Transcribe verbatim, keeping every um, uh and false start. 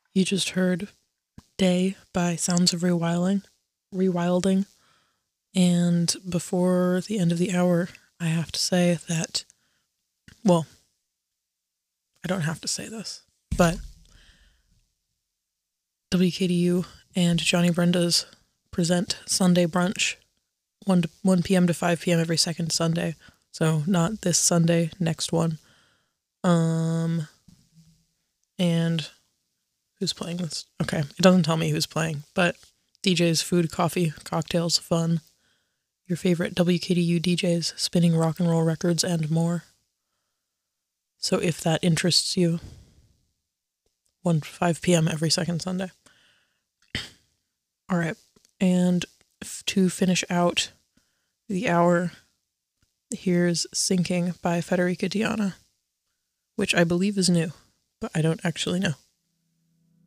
You just heard Day by Sounds of Rewilding, Rewilding. And before the end of the hour, I have to say that, well, I don't have to say this, but W K D U and Johnny Brenda's present Sunday brunch, one to, one p.m. to five p.m. every second Sunday. So not this Sunday, next one. Um, and who's playing this? Okay, it doesn't tell me who's playing, but D Js, food, coffee, cocktails, fun. Your favorite W K D U D Js spinning rock and roll records and more. So if that interests you, one to five p.m. every second Sunday. All right, and f- to finish out the hour, here's Sinking by Federica Diana, which I believe is new, but I don't actually know.